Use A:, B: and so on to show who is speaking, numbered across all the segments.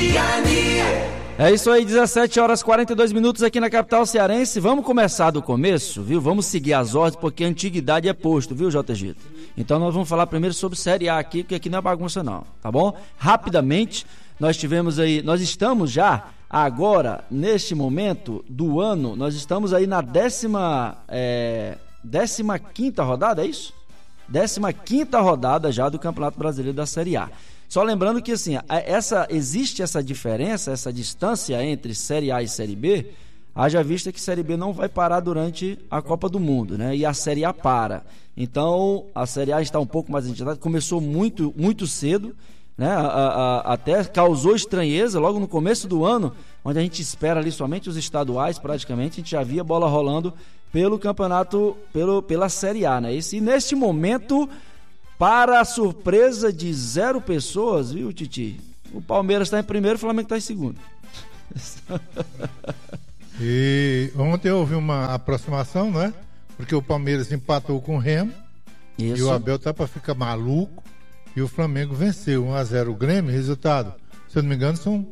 A: É isso aí, 17 horas 42 minutos aqui na capital cearense. Vamos começar do começo, viu? Vamos seguir as ordens, porque a antiguidade é posto, viu, JG? Então nós vamos falar primeiro sobre Série A aqui, porque aqui não é bagunça não, tá bom? Rapidamente, nós estamos já agora, neste momento do ano, nós estamos aí na 15ª rodada, é isso? 15ª rodada já do Campeonato Brasileiro da Série A. Só lembrando que assim, existe essa diferença, essa distância entre Série A e Série B, haja vista que Série B não vai parar durante a Copa do Mundo, né? E a Série A para. Então, a Série A está um pouco mais adiantada, começou muito, muito cedo, né? Até causou estranheza logo no começo do ano, onde a gente espera ali somente os estaduais, praticamente, a gente já via bola rolando pelo campeonato, pela Série A, né? E neste momento, para a surpresa de 0 pessoas, viu, Titi? O Palmeiras está em primeiro, o Flamengo está em segundo.
B: E ontem houve uma aproximação, né? Porque o Palmeiras empatou com o Remo. Isso. E o Abel tá para ficar maluco. E o Flamengo venceu 1-0 o Grêmio. Resultado, se eu não me engano, são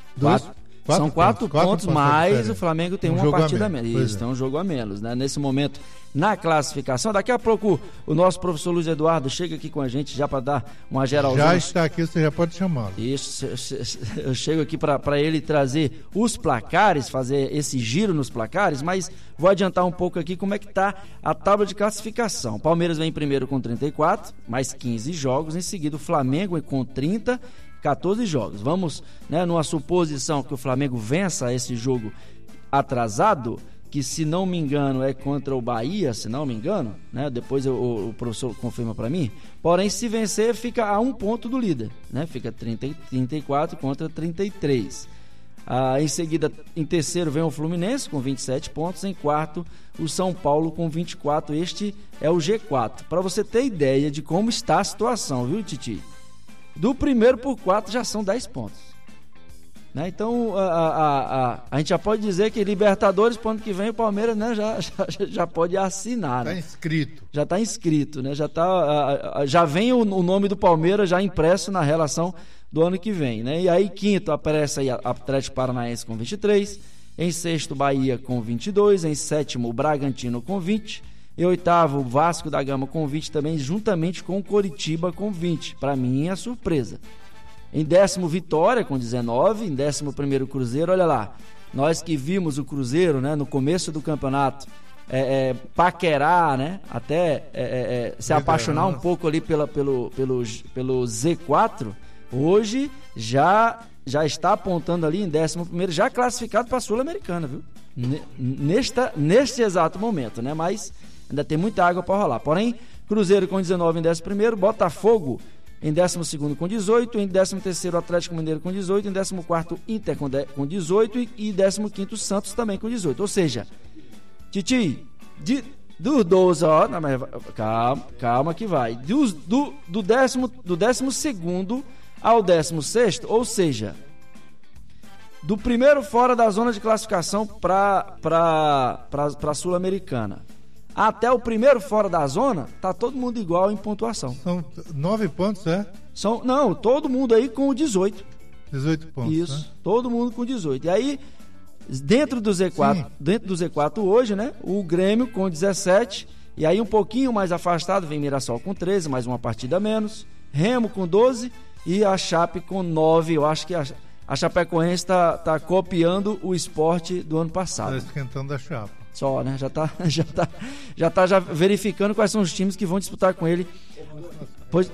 B: 4 pontos, mas o Flamengo tem uma partida a menos. Isso, tem um jogo a menos, né? Nesse momento, na classificação, daqui a pouco o nosso professor Luiz Eduardo chega aqui com a gente já para dar uma geralzinha. Já está aqui, você já pode chamá-lo.
A: Isso, eu chego aqui para ele trazer os placares, fazer esse giro nos placares, mas vou adiantar um pouco aqui como é que está a tábua de classificação. Palmeiras vem em primeiro com 34, mais 15 jogos, em seguida o Flamengo com 30, 14 jogos. Vamos, né, numa suposição que o Flamengo vença esse jogo atrasado, que se não me engano é contra o Bahia, se não me engano, né? Depois o professor confirma para mim. Porém, se vencer, fica a 1 ponto do líder, né? Fica 34 contra 33. Em seguida, em terceiro vem o Fluminense com 27 pontos, em quarto o São Paulo com 24. Este é o G4. Para você ter ideia de como está a situação, viu, Titi? Do primeiro por 4 já são 10 pontos, né? Então a gente já pode dizer que Libertadores, para o ano que vem, o Palmeiras, né, já pode assinar, né? Já está inscrito, né? Já vem o nome do Palmeiras já impresso na relação do ano que vem, né? E aí quinto aparece aí Atlético Paranaense com 23, em sexto Bahia com 22, em sétimo Bragantino com 20, e oitavo, Vasco da Gama com 20 também, juntamente com o Coritiba com 20. Para mim é surpresa. Em décimo, Vitória com 19. Em 11º, Cruzeiro. Olha lá, nós que vimos o Cruzeiro, né, no começo do campeonato, paquerar, né, até se apaixonar um pouco ali pelo Z4, hoje já está apontando ali em 11º, já classificado para a Sul-Americana, viu? Neste exato momento, né? Mas ainda tem muita água para rolar. Porém, Cruzeiro com 19 em 11º, Botafogo em 12º com 18, em 13º Atlético Mineiro com 18, em 14º Inter com 18 e 15º Santos também com 18. Ou seja, Titi, dos 12, ó, não, mas calma que vai. Do 12º ao 16º, ou seja, do primeiro fora da zona de classificação para a Sul-Americana até o primeiro fora da zona, tá todo mundo igual em pontuação.
B: São 9 pontos, é?
A: Não, todo mundo aí com 18.
B: 18 pontos.
A: Isso,
B: né?
A: Todo mundo com 18. E aí, dentro do Z4 hoje, né? O Grêmio com 17. E aí um pouquinho mais afastado vem Mirassol com 13, mais uma partida a menos. Remo com 12 e a Chape com 9. Eu acho que a Chapecoense está copiando o Sport do ano passado.
B: Está esquentando a chapa.
A: Só, né? Já tá verificando quais são os times que vão disputar com ele. Pois...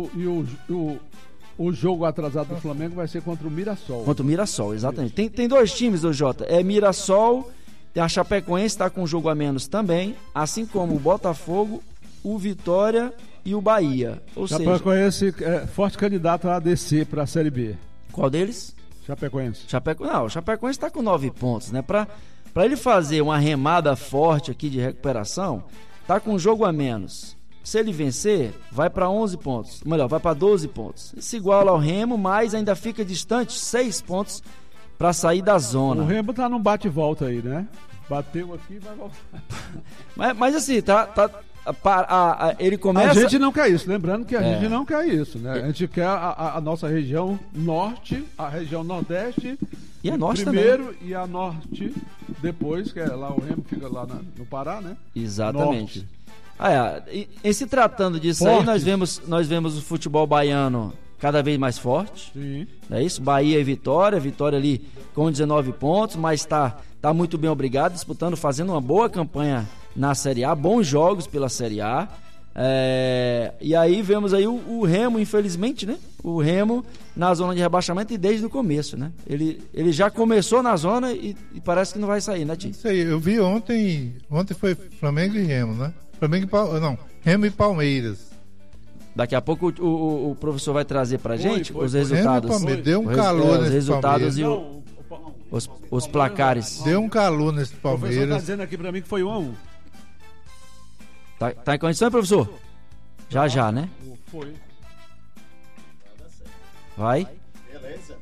C: O jogo atrasado do Flamengo vai ser contra o Mirassol.
A: Contra o Mirassol, exatamente. Tem 2 times, do Jota. É Mirassol, a Chapecoense está com um jogo a menos também, assim como o Botafogo, o Vitória e o Bahia. Ou
C: Chapecoense é forte candidato a descer para a Série B.
A: Qual deles?
C: Chapecoense.
A: Não, o Chapecoense está com 9 pontos, né? Para ele fazer uma remada forte aqui de recuperação, tá com um jogo a menos. Se ele vencer, vai para 11 pontos. Melhor, vai para 12 pontos. Isso iguala ao Remo, mas ainda fica distante 6 pontos para sair da zona.
C: O Remo tá num bate-volta aí, né? Bateu aqui e vai voltar.
A: mas assim, tá ele começa...
C: A gente não quer isso, lembrando que a gente não quer isso, né? A gente quer a nossa região norte, a região nordeste
A: e a norte
C: primeiro
A: também.
C: E a norte depois, que é lá o Remo fica lá no Pará, né?
A: Exatamente. Em se tratando disso aí, nós vemos o futebol baiano cada vez mais forte.
C: Sim.
A: Não é isso? Bahia e Vitória ali com 19 pontos, mas tá muito bem, obrigado, disputando, fazendo uma boa campanha na Série A, bons jogos pela Série A. E aí vemos aí o Remo, infelizmente, né? O Remo na zona de rebaixamento e desde o começo, né? Ele já começou na zona e parece que não vai sair, né, Tim?
B: Isso aí, eu vi ontem foi Flamengo e Remo, né? Remo e Palmeiras.
A: Daqui a pouco o professor vai trazer pra gente os resultados.
B: Deu um calor
A: os
B: nesse
A: resultados
B: Palmeiras.
A: E os placares.
B: Deu um calor nesse
C: Palmeiras. O professor tá dizendo aqui pra mim que foi 1-1.
A: Tá em condição, professor? Já, né?
C: Foi.
A: Vai.
D: Beleza.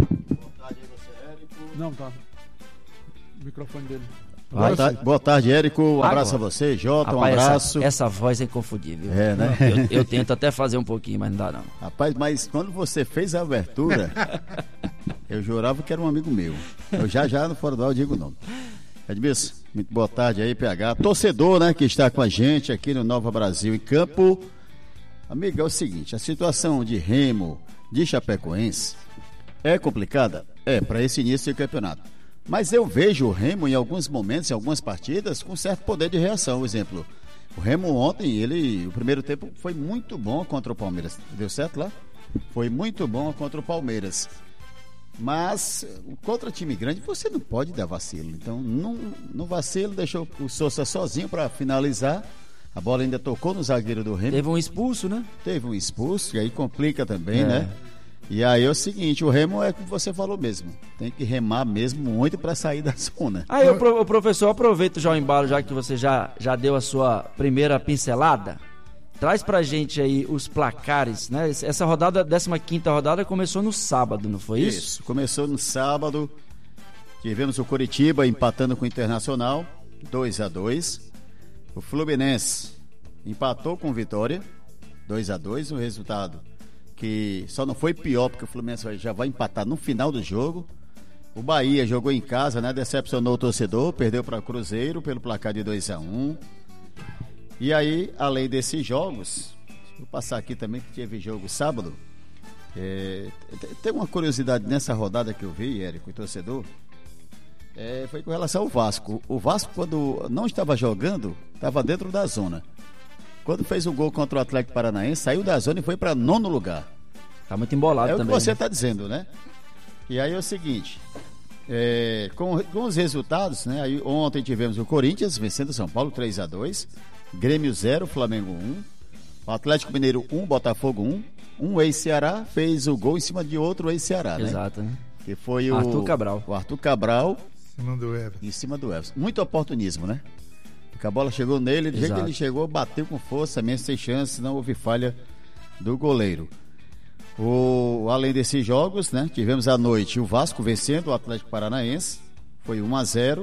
C: Não, tá. O microfone dele.
D: Boa tarde, Érico. Um abraço a você, Jota. Um abraço.
A: Essa voz é inconfundível.
D: É, né?
A: Eu tento até fazer um pouquinho, mas não dá não.
D: Rapaz, mas quando você fez a abertura, eu jurava que era um amigo meu. Eu já no Fora do Ar eu digo o nome. Edmilson, muito boa tarde aí, PH. Torcedor, né, que está com a gente aqui no Nova Brasil em Campo. Amigo, é o seguinte, a situação de Remo, de Chapecoense, é complicada? Para esse início do campeonato. Mas eu vejo o Remo em alguns momentos, em algumas partidas, com certo poder de reação. Por exemplo, o Remo ontem, o primeiro tempo foi muito bom contra o Palmeiras. Deu certo lá? Foi muito bom contra o Palmeiras. Mas contra time grande você não pode dar vacilo. Então, no vacilo, deixou o Sousa sozinho para finalizar. A bola ainda tocou no zagueiro do Remo.
A: Teve um expulso, né?
D: Teve um expulso, e aí complica também, né? E aí é o seguinte, o Remo é como você falou mesmo, tem que remar mesmo muito para sair da zona.
A: Aí o professor, aproveita já o embalo, já que você já deu a sua primeira pincelada, traz pra gente aí os placares, né? Essa rodada, 15ª rodada, começou no sábado, não foi isso?
D: Isso, começou no sábado, tivemos o Coritiba empatando com o Internacional, 2-2, o Fluminense empatou com o Vitória, 2-2, o resultado que só não foi pior porque o Fluminense já vai empatar no final do jogo. O Bahia jogou em casa, né? Decepcionou o torcedor, perdeu para o Cruzeiro pelo placar de 2-1. E aí, além desses jogos, vou passar aqui também que teve jogo sábado. Tem uma curiosidade nessa rodada que eu vi, Érico, o torcedor, foi com relação ao Vasco. O Vasco, quando não estava jogando, estava dentro da zona. Quando fez o gol contra o Atlético Paranaense, saiu da zona e foi para 9º lugar.
A: Tá muito embolado também.
D: É o que você está dizendo, né? E aí é o seguinte, com os resultados, né? Aí, ontem tivemos o Corinthians vencendo o São Paulo 3-2, Grêmio 0, Flamengo 1, o Atlético Mineiro 1, Botafogo 1, um ex-Ceará fez o gol em cima de outro ex-Ceará, né?
A: Exato, né?
D: Que foi
A: Arthur Cabral.
D: O Arthur Cabral
B: em
D: cima do Everson. Muito oportunismo, né? Porque a bola chegou nele, do jeito que ele chegou, bateu com força, mesmo sem chance, não houve falha do goleiro. Além desses jogos, né? Tivemos à noite o Vasco vencendo o Atlético Paranaense, foi 1-0.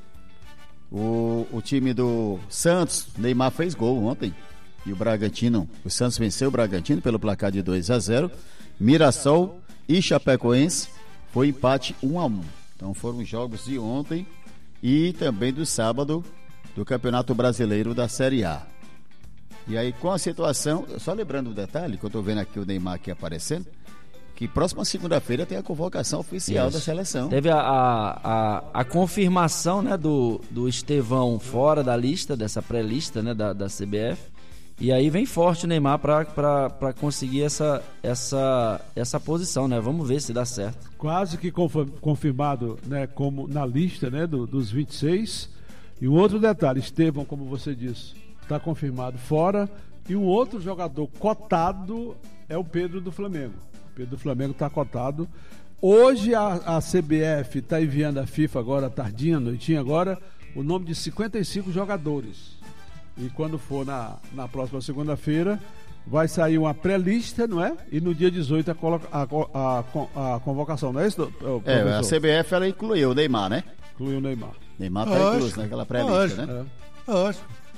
D: O time do Santos, Neymar fez gol ontem. E o Santos venceu o Bragantino pelo placar de 2-0. Mirassol e Chapecoense foi empate 1-1. Então foram os jogos de ontem e também do sábado do Campeonato Brasileiro da Série A. E aí com a situação, só lembrando o detalhe, que eu estou vendo aqui o Neymar aqui aparecendo, que próxima segunda-feira tem a convocação oficial da seleção.
A: Teve a confirmação, né, do Estevão fora da lista, dessa pré-lista, né, da CBF. E aí vem forte o Neymar para conseguir essa posição, né? Vamos ver se dá certo.
C: Quase que confirmado, né, como na lista, né, dos 26. E um outro detalhe, Estevão, como você disse, está confirmado fora. E um outro jogador cotado é o Pedro do Flamengo. O Pedro do Flamengo está cotado. Hoje a CBF está enviando à FIFA agora, tardinha, noitinha agora, o nome de 55 jogadores. E quando for na próxima segunda-feira, vai sair uma pré-lista, não é? E no dia 18 a convocação, não é isso, professor?
D: A CBF ela incluiu o Neymar, né?
C: Incluiu o Neymar.
D: Neymar está incluso naquela pré-lista, né?
B: Lógico.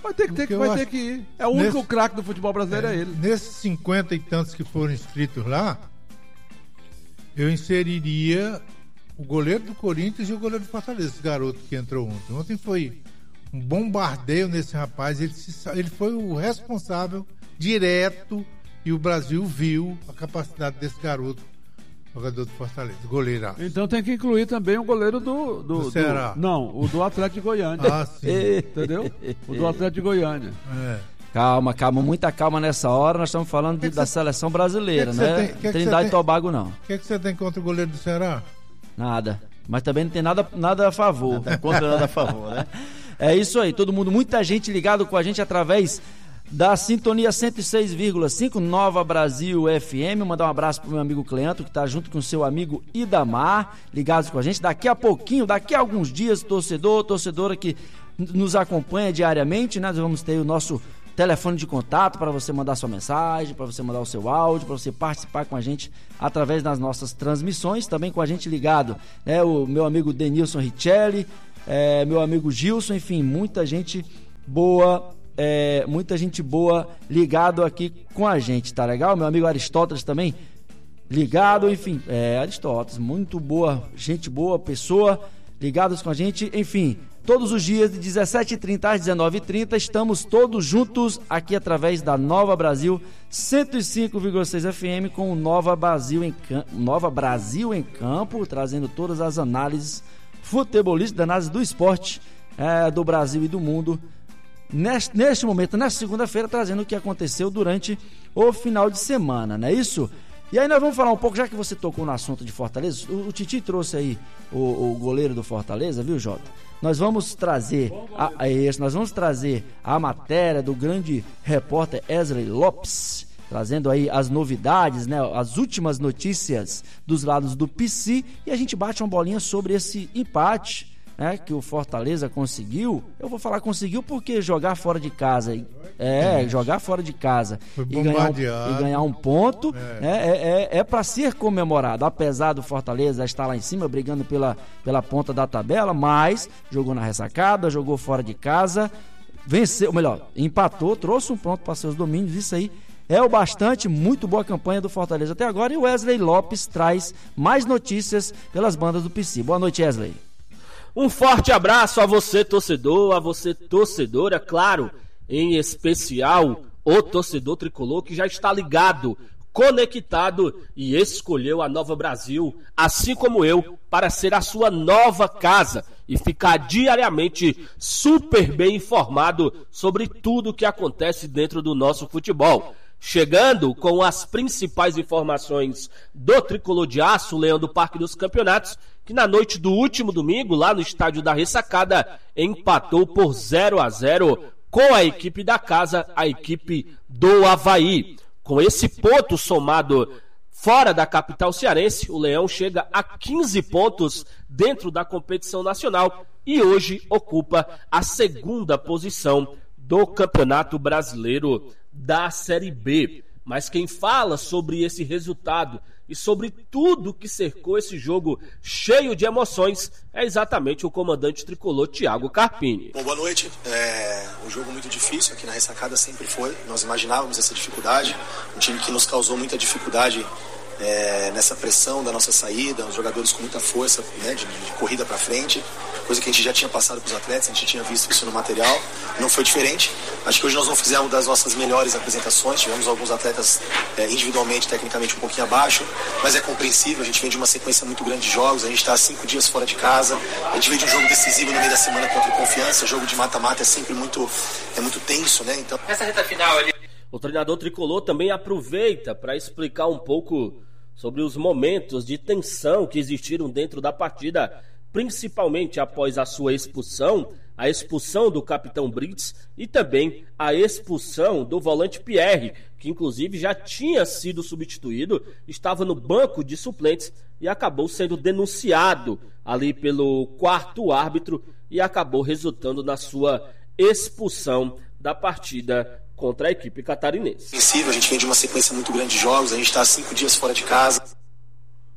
C: Vai ter que ir. É o único craque do futebol brasileiro, é ele.
B: Nesses 50 e tantos que foram inscritos lá, eu inseriria o goleiro do Corinthians e o goleiro do Fortaleza, esse garoto que entrou ontem. Ontem foi um bombardeio nesse rapaz. Ele foi o responsável direto e o Brasil viu a capacidade desse garoto, jogador do Fortaleza, goleiraço.
C: Então tem que incluir também o goleiro do
B: Ceará.
C: Não, o do Atlético de Goiânia.
B: Ah, sim.
C: Entendeu? O do Atlético de Goiânia.
A: Calma, muita calma nessa hora. Nós estamos falando da seleção brasileira, né? Trindade e Tobago não.
B: O que você tem contra o goleiro do Ceará?
A: Nada. Mas também não tem nada a favor.
D: Nada contra, nada a favor, né?
A: É isso aí, todo mundo, muita gente ligado com a gente através da sintonia 106,5 Nova Brasil FM. Mandar um abraço pro meu amigo Cleanto, que tá junto com o seu amigo Idamar, ligados com a gente. Daqui a pouquinho, daqui a alguns dias, torcedora que nos acompanha diariamente, né? Nós vamos ter o nosso telefone de contato para você mandar sua mensagem, para você mandar o seu áudio, para você participar com a gente através das nossas transmissões. Também com a gente ligado, né? O meu amigo Denilson Richelli, meu amigo Gilson, enfim, muita gente boa ligado aqui com a gente, tá legal? Meu amigo Aristóteles também ligado, enfim, Aristóteles, muito boa, gente boa, pessoa, ligados com a gente, enfim, todos os dias de 17h30 às 19h30, estamos todos juntos aqui através da Nova Brasil 105,6 FM com o Nova Brasil em Campo, trazendo todas as análises futebolísticas, análises do esporte do Brasil e do mundo, neste momento, nesta segunda-feira, trazendo o que aconteceu durante o final de semana, não é isso? E aí nós vamos falar um pouco, já que você tocou no assunto de Fortaleza, o Titi trouxe aí o goleiro do Fortaleza, viu, Jota? Nós vamos trazer a matéria do grande repórter Wesley Lopes, trazendo aí as novidades, né, as últimas notícias dos lados do PC, e a gente bate uma bolinha sobre esse empate, né, que o Fortaleza conseguiu. Eu vou falar conseguiu porque jogar fora de casa e ganhar um ponto é para ser comemorado, apesar do Fortaleza estar lá em cima brigando pela ponta da tabela, mas jogou na ressacada, jogou fora de casa, venceu, melhor, empatou, trouxe um ponto para seus domínios. Isso aí é o bastante, muito boa campanha do Fortaleza até agora, e o Wesley Lopes traz mais notícias pelas bandas do PC. Boa noite, Wesley.
E: Um forte abraço a você, torcedor, a você, torcedora, claro, em especial o torcedor tricolor que já está ligado, conectado e escolheu a Nova Brasil, assim como eu, para ser a sua nova casa e ficar diariamente super bem informado sobre tudo que acontece dentro do nosso futebol. Chegando com as principais informações do Tricolor de Aço, Leão do Parque dos Campeonatos, que na noite do último domingo, lá no estádio da Ressacada, empatou por 0-0 com a equipe da casa, a equipe do Avaí. Com esse ponto somado fora da capital cearense, o Leão chega a 15 pontos dentro da competição nacional e hoje ocupa a segunda posição do Campeonato Brasileiro da Série B. Mas quem fala sobre esse resultado e sobre tudo que cercou esse jogo cheio de emoções é exatamente o comandante tricolor Thiago Carpini.
F: Bom, boa noite. Um jogo muito difícil aqui na Ressacada, sempre foi. Nós imaginávamos essa dificuldade, um time que nos causou muita dificuldade nessa pressão da nossa saída, os jogadores com muita força, né, de corrida para frente, coisa que a gente já tinha passado para os atletas, a gente tinha visto isso no material, não foi diferente. Acho que hoje nós não fizemos das nossas melhores apresentações, tivemos alguns atletas individualmente, tecnicamente um pouquinho abaixo, mas é compreensível, a gente vem de uma sequência muito grande de jogos, a gente está 5 dias fora de casa, a gente vem de um jogo decisivo no meio da semana contra o Confiança, jogo de mata-mata é sempre muito tenso, né? Então...
E: Essa reta final ali... O treinador tricolor também aproveita para explicar um pouco sobre os momentos de tensão que existiram dentro da partida, principalmente após a sua expulsão, a expulsão do capitão Brits e também a expulsão do volante Pierre, que inclusive já tinha sido substituído, estava no banco de suplentes e acabou sendo denunciado ali pelo quarto árbitro e acabou resultando na sua expulsão da partida contra a equipe catarinense.
F: A gente vem de uma sequência muito grande de jogos, a gente está 5 dias fora de casa.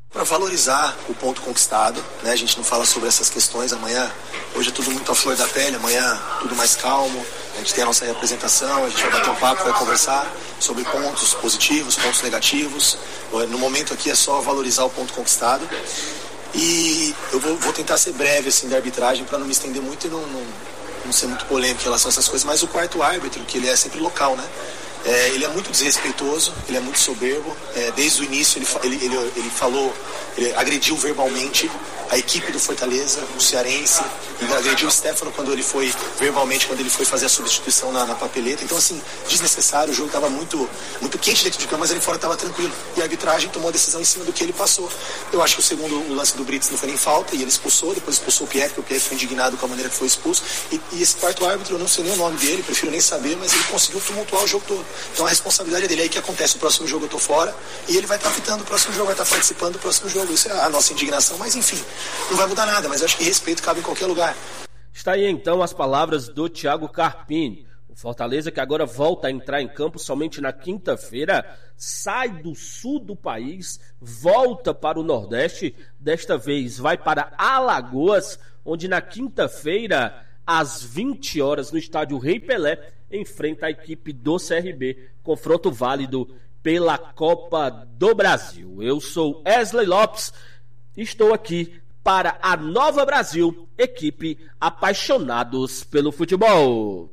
F: Para valorizar o ponto conquistado, né? A gente não fala sobre essas questões amanhã. Hoje é tudo muito à flor da pele, amanhã tudo mais calmo. A gente tem a nossa representação, a gente vai bater um papo, vai conversar sobre pontos positivos, pontos negativos. No momento aqui é só valorizar o ponto conquistado. E eu vou tentar ser breve assim, da arbitragem para não me estender muito e não ser muito polêmico em relação a essas coisas. Mas o quarto árbitro, que ele é sempre local, né? Ele é muito desrespeitoso, ele é muito soberbo. Desde o início ele falou, ele agrediu verbalmente a equipe do Fortaleza, o cearense, e agrediu o Stefano quando ele foi fazer a substituição na papeleta. Então, assim, desnecessário, o jogo estava muito quente dentro de campo, mas ele fora estava tranquilo. E a arbitragem tomou a decisão em cima do que ele passou. Eu acho que o lance do Brits não foi nem falta, e ele expulsou, depois expulsou o Pierre, porque o Pierre foi indignado com a maneira que foi expulso. E esse quarto árbitro, eu não sei nem o nome dele, prefiro nem saber, mas ele conseguiu tumultuar o jogo todo. Então a responsabilidade dele é aí que acontece. O próximo jogo eu tô fora, e ele vai estar apitando o próximo jogo, vai estar participando do próximo jogo. Isso é a nossa indignação, mas enfim, não vai mudar nada, mas eu acho que respeito cabe em qualquer lugar.
E: Está aí então as palavras do Thiago Carpini. O Fortaleza, que agora volta a entrar em campo somente na quinta-feira, sai do sul do país, volta para o Nordeste, desta vez vai para Alagoas, onde na quinta-feira, às 20 horas, no estádio Rei Pelé, enfrenta a equipe do CRB, confronto válido pela Copa do Brasil. Eu sou Wesley Lopes, estou aqui para a Nova Brasil, equipe apaixonados pelo futebol.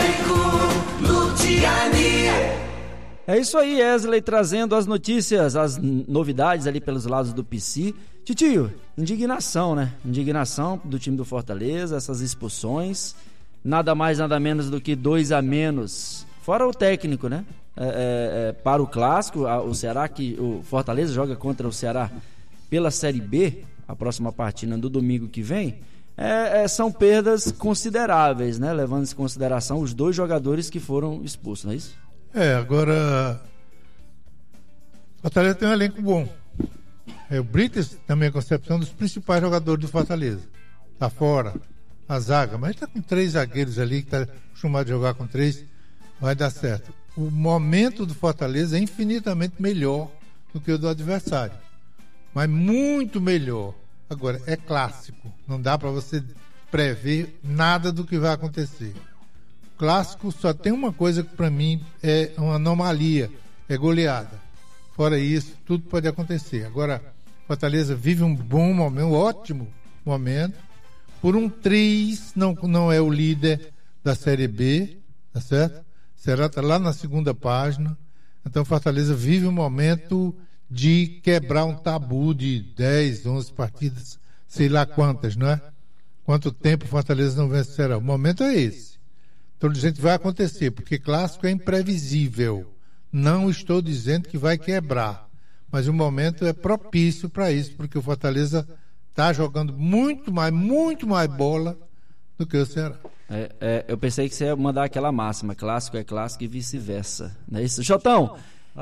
A: É isso aí, Wesley, trazendo as notícias, as novidades ali pelos lados do PC. Titio, indignação, né? Indignação do time do Fortaleza, essas expulsões, nada mais, nada menos do que 2 a menos, fora o técnico, né? Para o clássico, o Ceará, que o Fortaleza joga contra o Ceará pela Série B, a próxima partida do domingo que vem, são perdas consideráveis, né? Levando em consideração os 2 jogadores que foram expulsos, não é isso?
B: Agora o Fortaleza tem um elenco bom. O Brites, na minha concepção, dos principais jogadores do Fortaleza. Tá fora a zaga, mas tá com 3 zagueiros ali, que tá acostumado a jogar com 3, vai dar certo. O momento do Fortaleza é infinitamente melhor do que o do adversário, mas muito melhor. Agora, é clássico, não dá para você prever nada do que vai acontecer. O clássico só tem uma coisa que para mim é uma anomalia, é goleada. Fora isso, tudo pode acontecer. Agora, Fortaleza vive um bom momento, um ótimo momento. Por um triz, não é o líder da Série B, tá certo? Será tá lá na segunda página. Então, Fortaleza vive um momento de quebrar um tabu de 10, 11 partidas, sei lá quantas, não é? Quanto tempo Fortaleza não vencerá? O momento é esse. Então, a gente vai acontecer, porque clássico é imprevisível. Não estou dizendo que vai quebrar, mas o momento é propício para isso, porque o Fortaleza está jogando muito mais bola do que o Ceará.
A: Eu pensei que você ia mandar aquela máxima, clássico é clássico e vice-versa, não é isso? Jotão,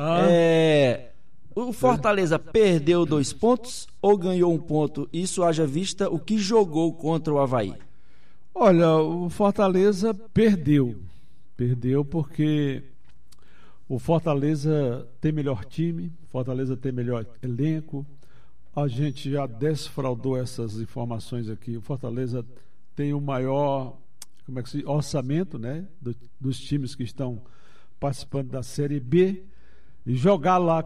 A: o Fortaleza perdeu 2 pontos ou ganhou 1 ponto? Isso haja vista o que jogou contra o Avaí.
C: Olha, o Fortaleza perdeu porque o Fortaleza tem melhor time, Fortaleza tem melhor elenco. A gente já desfraudou essas informações aqui. O Fortaleza tem o maior orçamento, né, dos times que estão participando da Série B. E jogar lá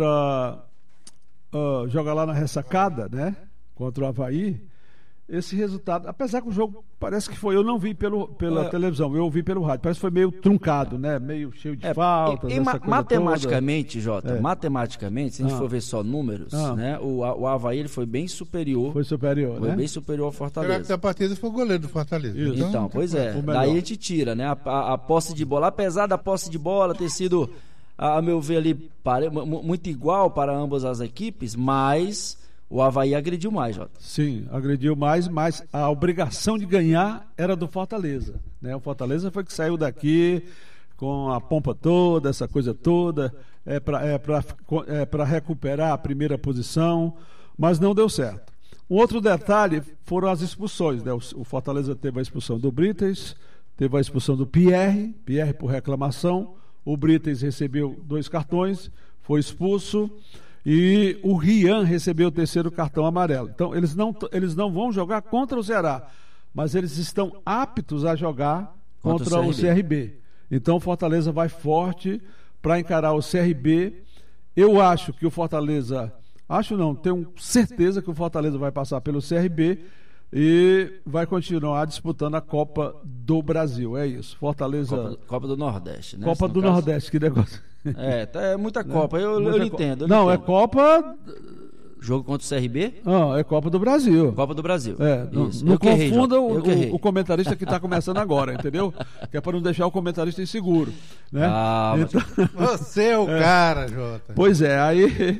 C: jogar lá na ressacada, né, contra o Avaí, esse resultado, apesar que o jogo parece que foi, eu não vi pela televisão, eu ouvi pelo rádio, parece que foi meio truncado, né, meio cheio de faltas,
A: matematicamente, Jota, matematicamente, se a gente for ver só números, né, o Avaí ele foi bem superior.
C: Foi superior,
A: foi,
C: né?
A: Bem superior ao Fortaleza.
B: Será que a partida foi o goleiro do Fortaleza?
A: Então, pois é, daí a gente tira, né, a posse de bola, apesar da posse de bola ter sido, a meu ver ali, muito igual para ambas as equipes, mas o Avaí agrediu mais, Jota.
C: Sim, agrediu mais, mas a obrigação de ganhar era do Fortaleza, né? O Fortaleza foi que saiu daqui com a pompa toda, essa coisa toda, para recuperar a primeira posição, mas não deu certo. Um outro detalhe foram as expulsões, né? O Fortaleza teve a expulsão do Brites, teve a expulsão do Pierre por reclamação. O Brites recebeu 2 cartões, foi expulso. e o Rian recebeu o 3º cartão amarelo. Então, eles não vão jogar contra o Ceará, mas eles estão aptos a jogar contra o CRB. Então, o Fortaleza vai forte para encarar o CRB. Eu acho que o Fortaleza... tenho certeza que o Fortaleza vai passar pelo CRB e vai continuar disputando a Copa do Brasil. É isso. Fortaleza...
A: Copa do Nordeste, né?
C: Copa do Nordeste, que negócio.
A: É muita Copa, eu entendo.
C: Não, é Copa...
A: Jogo contra o CRB?
C: Não, é Copa do Brasil.
A: Copa do Brasil.
C: Não confunda o comentarista que está começando agora, entendeu? Que é para não deixar o comentarista inseguro. Né?
B: Então... Você é o cara, Jota.
C: Pois é, aí...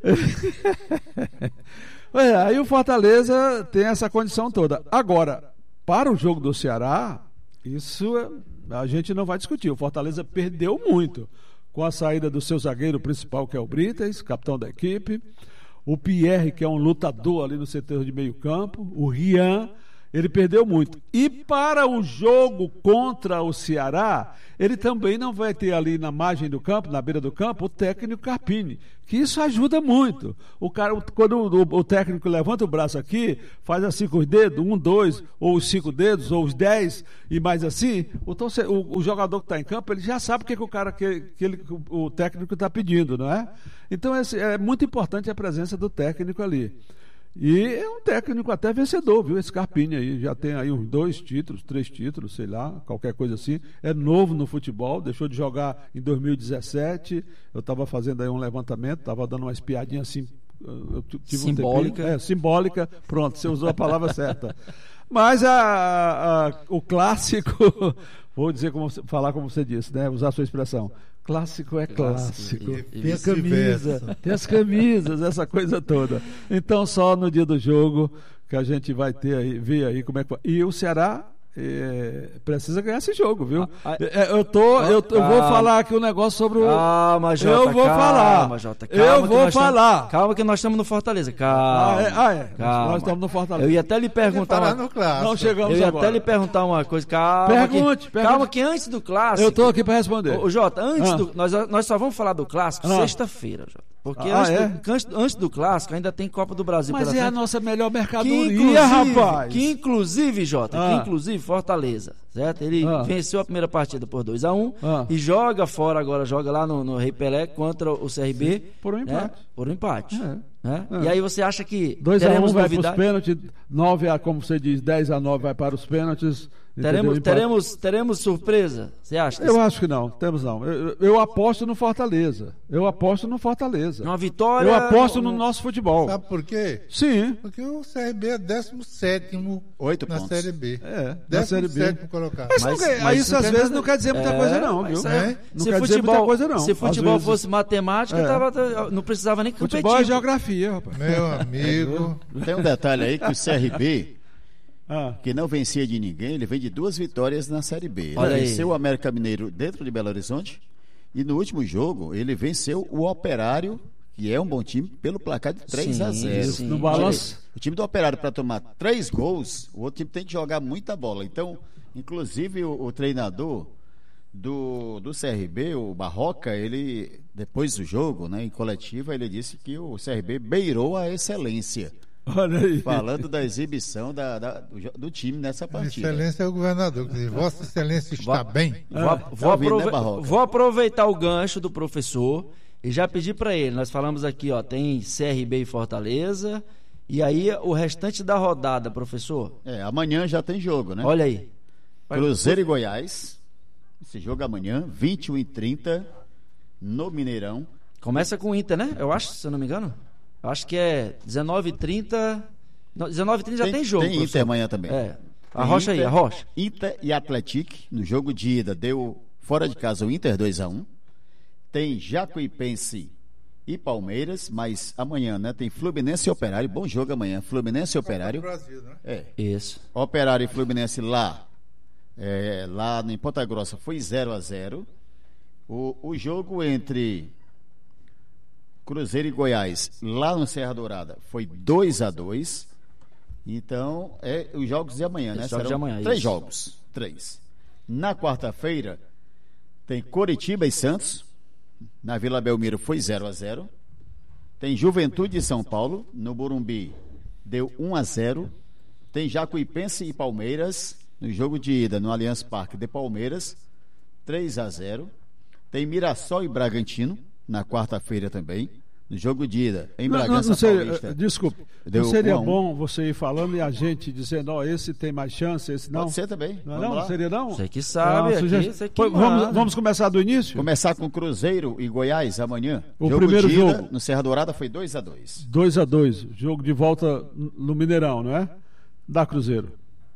C: aí o Fortaleza tem essa condição toda. Agora, para o jogo do Ceará, isso a gente não vai discutir. O Fortaleza perdeu muito com a saída do seu zagueiro principal, que é o Brites, capitão da equipe. O Pierre, que é um lutador ali no setor de meio campo. O Rian, ele perdeu muito. E para o jogo contra o Ceará, ele também não vai ter ali na margem do campo, na beira do campo, o técnico Carpini, que isso ajuda muito. Quando o técnico levanta o braço aqui, faz assim com os dedos, 1, 2, ou os 5 dedos, ou os 10, e mais assim, o jogador que está em campo, ele já sabe o que o técnico está pedindo, não é? Então é muito importante a presença do técnico ali. E é um técnico até vencedor, viu? Esse Carpini aí, já tem aí uns 2 títulos, 3 títulos, sei lá, qualquer coisa assim. É novo no futebol, deixou de jogar em 2017. Eu estava fazendo aí um levantamento, estava dando uma espiadinha assim.
A: Simbólica.
C: Simbólica, pronto, você usou a palavra certa. Mas o clássico, vou falar como você disse, né? Usar a sua expressão. Clássico é clássico. Tem a camisa, tem as camisas, essa coisa toda. Então, só no dia do jogo que a gente vai ver aí como é que vai. E o Ceará precisa ganhar esse jogo, viu? Eu vou falar aqui um negócio sobre o...
A: Calma, Jota,
C: eu vou falar.
A: Jota,
C: eu vou falar.
A: Calma que nós estamos no Fortaleza. Calma.
C: Nós estamos no Fortaleza.
A: Eu ia até lhe perguntar...
C: Não chegamos
A: Eu ia
C: agora.
A: até lhe perguntar uma coisa. Calma.
C: Pergunte.
A: Calma que antes do clássico...
C: Eu estou aqui para responder.
A: Ô, Jota, nós só vamos falar do clássico sexta-feira, Jota. Porque antes do clássico ainda tem Copa do Brasil.
C: Mas a nossa melhor mercadoria, rapaz.
A: Que inclusive, Jota, Fortaleza, certo? Ele venceu a primeira partida por 2-1 e joga fora agora, joga lá no Rei Pelé contra o CRB.
C: Sim, por um empate.
A: Por um empate. Né? E aí você acha que
C: 2-1 vai para os pênaltis, 9 como você diz, 10-9 vai para os pênaltis.
A: Teremos surpresa, você acha?
C: Eu acho que não, temos não. Eu aposto no Fortaleza.
A: Uma vitória...
C: Eu aposto no nosso futebol.
B: Sabe por quê?
C: Sim.
B: Porque o CRB é 17º
D: 8
B: na
D: pontos.
B: Série B.
C: Na Série B.
B: 17º colocado.
C: Mas isso às vezes não quer dizer muita coisa não, viu? Não quer dizer muita coisa não.
A: Se futebol fosse matemática, não precisava nem competir.
C: Futebol é geografia, rapaz.
B: Meu amigo.
D: Tem um detalhe aí que o CRB... que não vencia de ninguém, ele vem de 2 vitórias na Série B. Ele venceu o América Mineiro dentro de Belo Horizonte e no último jogo ele venceu o Operário, que é um bom time, pelo placar de 3-0.
C: No balanço.
D: O time do Operário, para tomar 3 gols, o outro time tem que jogar muita bola. Então, inclusive o treinador do CRB, o Barroca, ele, depois do jogo, né, em coletiva, ele disse que o CRB beirou a excelência.
C: Olha aí.
D: Falando da exibição do time nessa partida.
B: Excelência é o governador. Vossa Excelência está bem.
A: Vou aproveitar o gancho do professor e já pedir para ele. Nós falamos aqui, tem CRB e Fortaleza. E aí o restante da rodada, professor?
D: Amanhã já tem jogo, né?
A: Olha aí.
D: Cruzeiro e Goiás. Esse jogo amanhã, 21h30, no Mineirão.
A: Começa com o Inter, né? Eu acho, se eu não me engano. Acho que é 19h30. 19h30 já tem jogo.
D: Tem
A: professor.
D: Inter amanhã também.
A: Arrocha aí, arrocha.
D: Inter e Atlético, no jogo de ida, deu fora de casa o Inter 2-1. Tem Jacuipense e Palmeiras, mas amanhã, né? Tem Fluminense e Operário. Bom jogo amanhã. Fluminense e Operário.
B: Brasil, né?
A: Isso.
D: Operário e Fluminense lá em Ponta Grossa foi 0-0. O jogo entre Cruzeiro e Goiás, lá no Serra Dourada, foi 2-2. Então, os jogos de amanhã, né?
A: Serão
D: de amanhã, 3 jogos. 3. Na quarta-feira, tem Coritiba e Santos. Na Vila Belmiro foi 0-0. Tem Juventude de São Paulo, no Morumbi, deu 1-0. Tem Jacuipense e Palmeiras, no jogo de ida, no Allianz Parque de Palmeiras, 3-0. Tem Mirassol e Bragantino, na quarta-feira também, no jogo de ida, em Bragança Paulista.
C: Desculpe, não seria bom você ir falando e a gente dizendo, ó, esse tem mais chance, esse não?
D: Pode ser também.
C: Não seria não?
A: Você que sabe, você que
C: vamos começar do início?
D: Começar com Cruzeiro e Goiás amanhã.
C: O primeiro jogo
D: no Serra Dourada foi 2-2.
C: 2-2, jogo de volta no Mineirão, não é? Dá Cruzeiro.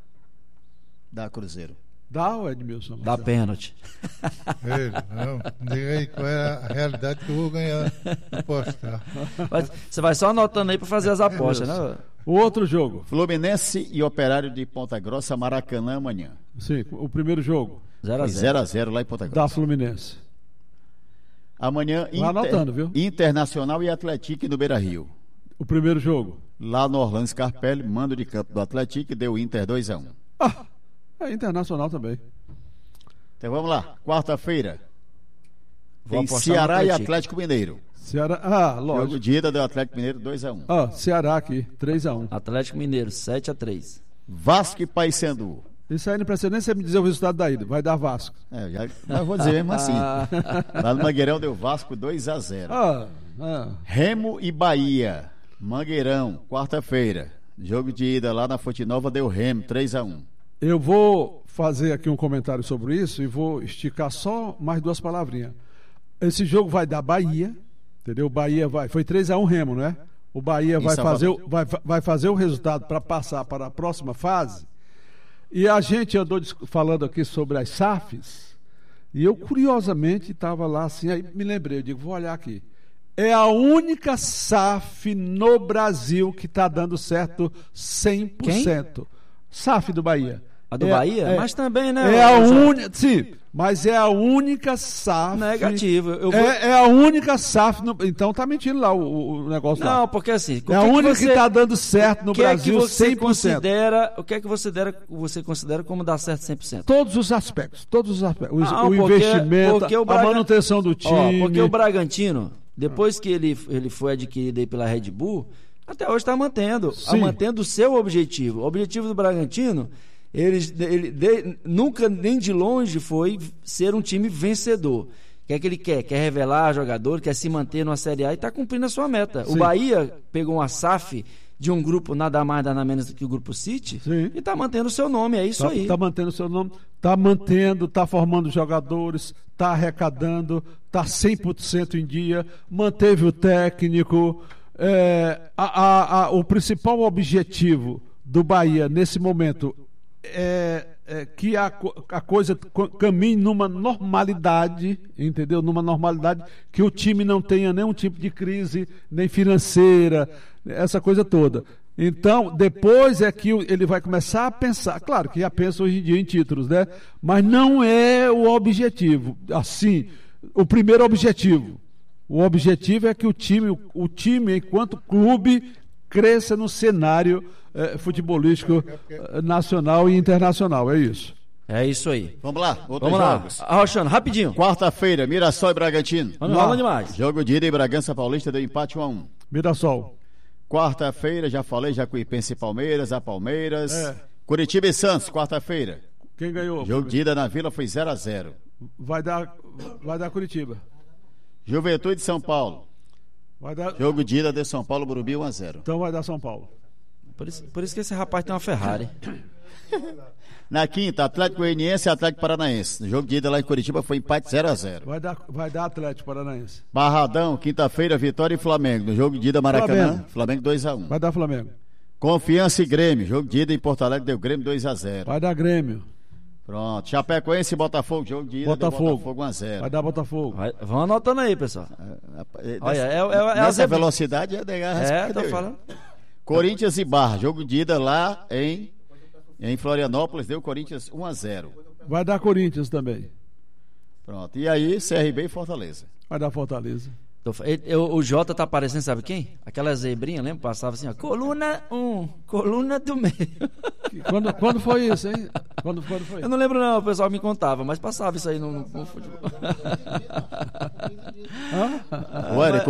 D: Dá Cruzeiro.
C: Dá ou Edmilson?
A: Dá pênalti.
B: Não, diga aí qual é a realidade que eu vou ganhar apostar.
A: Você vai só anotando aí para fazer as apostas, né?
C: O outro jogo.
D: Fluminense e Operário de Ponta Grossa, Maracanã amanhã.
C: Sim, o primeiro jogo.
D: 0-0 lá em Ponta Grossa.
C: Da Fluminense.
D: Amanhã,
C: anotando, viu?
D: Internacional e Atlético no Beira-Rio.
C: O primeiro jogo.
D: Lá no Orlando Scarpelli, mando de campo do Atlético, deu Inter 2-1.
C: É Internacional também.
D: Então vamos lá, quarta-feira tem Ceará e Atlético Mineiro.
C: Ceará, lógico.
D: Jogo de ida do Atlético Mineiro 2-1.
C: Ceará aqui, 3-1.
A: Atlético Mineiro, 7-3.
D: Vasco e Paysandu.
C: Isso aí não precisa nem você me dizer o resultado da ida, vai dar Vasco.
D: Eu vou dizer mesmo assim. Lá no Mangueirão deu Vasco 2-0. Remo e Bahia, Mangueirão, quarta-feira. Jogo de ida lá na Fonte Nova deu Remo 3-1.
C: Eu vou fazer aqui um comentário sobre isso e vou esticar só mais 2 palavrinhas. Esse jogo vai dar Bahia, entendeu? Bahia foi 3-1 Remo, não é? O Bahia vai fazer o resultado para passar para a próxima fase. E a gente andou falando aqui sobre as SAFs, e eu curiosamente estava lá assim, aí me lembrei, eu digo, vou olhar aqui. É a única SAF no Brasil que está dando certo 100%. Quem? SAF do Bahia.
A: A do Bahia? Mas também, né?
C: É a única. Sim, mas é a única SAF.
A: Negativo.
C: É a única SAF. Então tá mentindo lá o negócio lá.
A: Não, porque assim.
C: É a única que tá dando certo no Brasil 100%.
A: O que é que você considera como dar certo 100%?
C: Todos os aspectos. O investimento, a manutenção do time.
A: Porque o Bragantino, depois que ele foi adquirido aí pela Red Bull, até hoje está mantendo o seu objetivo. O objetivo do Bragantino, nunca nem de longe foi ser um time vencedor. O que é que ele quer? Quer revelar jogador, quer se manter numa Série A e está cumprindo a sua meta. Sim. O Bahia pegou uma SAF de um grupo nada mais, nada menos do que o Grupo City. Sim. E está mantendo o seu nome, é isso aí.
C: Está mantendo o seu nome, está formando jogadores, está arrecadando, está 100% em dia, manteve o técnico. O principal objetivo do Bahia nesse momento é que a coisa caminhe numa normalidade, entendeu? Numa normalidade que o time não tenha nenhum tipo de crise, nem financeira, essa coisa toda. Então, depois é que ele vai começar a pensar, claro que já pensa hoje em dia em títulos, né? Mas não é o objetivo, assim, o primeiro objetivo. O objetivo é que o time, enquanto clube, cresça no cenário futebolístico nacional e internacional. É isso.
A: É isso aí.
D: Vamos lá, outros jogos.
A: Arrochando, rapidinho.
D: Quarta-feira, Mirassol e Bragantino.
A: Vamos demais.
D: Jogo de ida em Bragança Paulista deu empate 1-1.
C: Mirassol.
D: Quarta-feira, já falei, Jacuipense e Palmeiras, Palmeiras. Curitiba e Santos, quarta-feira.
C: Quem ganhou?
D: Jogo de ida na Vila foi 0-0.
C: Vai dar Curitiba.
D: Juventude de São Paulo. Jogo de ida de São Paulo, Morumbi 1-0.
C: Então vai dar São Paulo.
A: Por isso que esse rapaz tem uma Ferrari.
D: Na quinta, Atlético Goianiense e Atlético Paranaense. No jogo de ida lá em Curitiba foi empate 0-0.
C: Vai dar Atlético Paranaense.
D: Barradão, quinta-feira, Vitória e Flamengo. No jogo de ida Maracanã, Flamengo 2-1.
C: Vai dar Flamengo.
D: Confiança e Grêmio. Jogo de ida em Porto Alegre deu Grêmio 2-0.
C: Vai dar Grêmio.
D: Pronto, Chapecoense e Botafogo, jogo de ida
C: Botafogo
D: 1-0.
C: Vai dar Botafogo.
A: Vão anotando aí, pessoal.
D: Olha, essa velocidade é negar.
A: Tô falando.
D: Corinthians e Barra, jogo de ida lá em Florianópolis, deu Corinthians 1-0.
C: Vai dar Corinthians também.
D: Pronto, e aí CRB e Fortaleza.
C: Vai dar Fortaleza.
A: O Jota tá aparecendo, sabe quem? Aquela zebrinha, lembra? Passava assim, ó, coluna 1, coluna do meio.
C: Quando foi isso, hein? Quando foi?
A: Eu não lembro não, o pessoal me contava, mas passava isso aí no futebol.
D: Ô, Érico,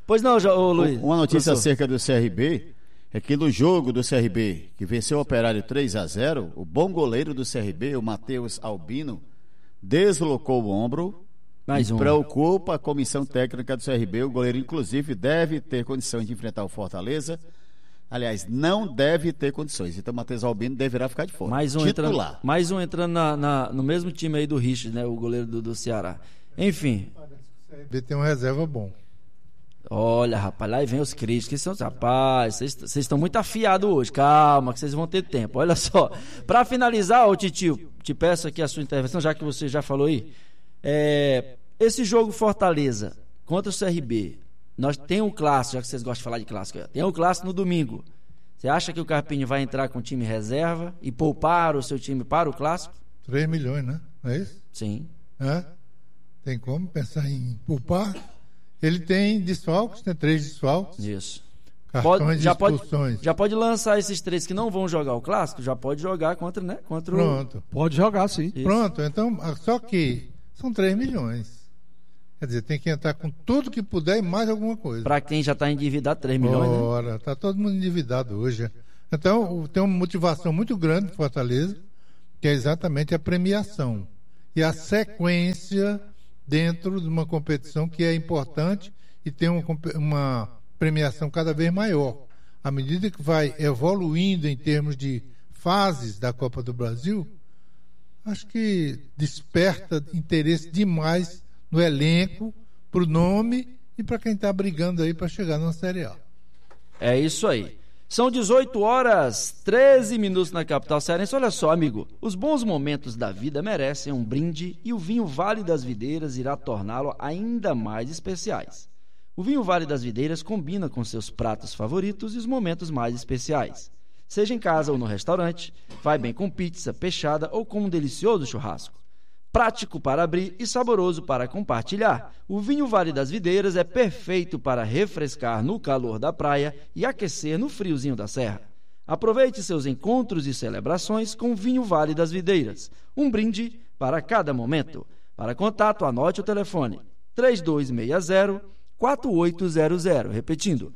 A: Pois não, Luiz.
D: Uma notícia acerca do CRB é que no jogo do CRB, que venceu o Operário 3-0, o bom goleiro do CRB, o Matheus Albino, deslocou o ombro.
A: Mais um.
D: Preocupa a comissão técnica do CRB. O goleiro, inclusive, deve ter condições de enfrentar o Fortaleza. Aliás, não deve ter condições. Então, o Matheus Albino deverá ficar de fora.
A: Mais um entrando no mesmo time aí do Richard, né? O goleiro do Ceará. Enfim.
B: O CRB tem um reserva bom.
A: Olha, rapaz, lá vem os críticos. Rapaz, vocês estão muito afiados hoje. Calma, que vocês vão ter tempo. Olha só. Para finalizar, Titio, te peço aqui a sua intervenção, já que você já falou aí. Esse jogo Fortaleza contra o CRB, nós tem um clássico, já que vocês gostam de falar de clássico, tem um clássico no domingo. Você acha que o Carpini vai entrar com o time reserva e poupar o seu time para o clássico?
B: 3 milhões, né? Não é isso?
A: Sim.
B: Tem como pensar em poupar? Ele tem desfalques, tem 3 desfalques.
A: Isso.
B: Cartões de expulsões.
A: Já pode lançar esses 3 que não vão jogar o clássico, já pode jogar contra
B: Pronto.
C: Pode jogar, sim.
B: Isso. Pronto, então, só que são 3 milhões. Quer dizer, tem que entrar com tudo que puder e mais alguma coisa.
A: Para quem já está endividado, 3 milhões,
B: né? Está todo mundo endividado hoje. Então, tem uma motivação muito grande do Fortaleza, que é exatamente a premiação. E a sequência dentro de uma competição que é importante e tem uma premiação cada vez maior. À medida que vai evoluindo em termos de fases da Copa do Brasil, acho que desperta interesse demais no elenco, pro nome e para quem está brigando aí para chegar na Série A.
A: É isso aí. São 18h13 na capital cearense. Olha só, amigo, os bons momentos da vida merecem um brinde e o vinho Vale das Videiras irá torná-lo ainda mais especiais. O vinho Vale das Videiras combina com seus pratos favoritos e os momentos mais especiais. Seja em casa ou no restaurante, vai bem com pizza, peixada ou com um delicioso churrasco. Prático para abrir e saboroso para compartilhar, o vinho Vale das Videiras é perfeito para refrescar no calor da praia e aquecer no friozinho da serra. Aproveite seus encontros e celebrações com o vinho Vale das Videiras, um brinde para cada momento. Para contato, anote o telefone 3260-4800, repetindo,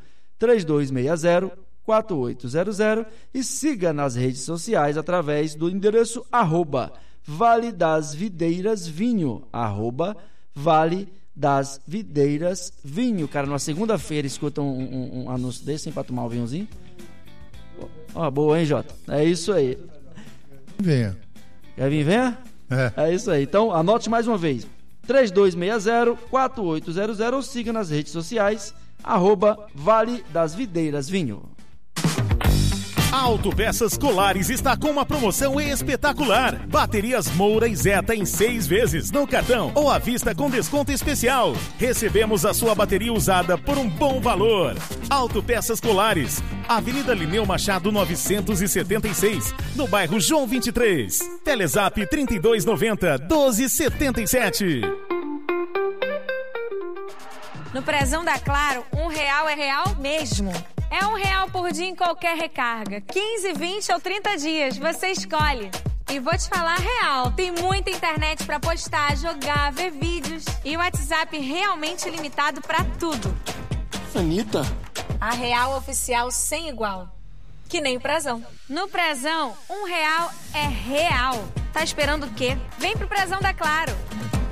A: 3260-4800 e siga nas redes sociais através do endereço @Vale das Videiras Vinho, @Vale das Videiras Vinho. Cara, numa segunda-feira escuta um anúncio desse, hein, pra tomar um vinhozinho. Boa, hein, Jota? É isso aí.
B: Venha.
A: Quer vir, venha? É isso aí. Então, anote mais uma vez. 3260-4800 ou siga nas redes sociais, @Vale das Videiras Vinho.
G: Autopeças Colares está com uma promoção espetacular. Baterias Moura e Zeta em 6 vezes no cartão ou à vista com desconto especial. Recebemos a sua bateria usada por um bom valor. Autopeças Colares, Avenida Lineu Machado 976, no bairro João 23. Telezap 3290-1277.
H: No Prezão da Claro, R$1 é real mesmo. É R$1 por dia em qualquer recarga. 15, 20 ou 30 dias, você escolhe. E vou te falar real, tem muita internet pra postar, jogar, ver vídeos. E o WhatsApp realmente limitado pra tudo.
I: Anitta?
H: A real oficial sem igual. Que nem o Prezão. No Prezão, R$1 é real. Tá esperando o quê? Vem pro Prezão da Claro.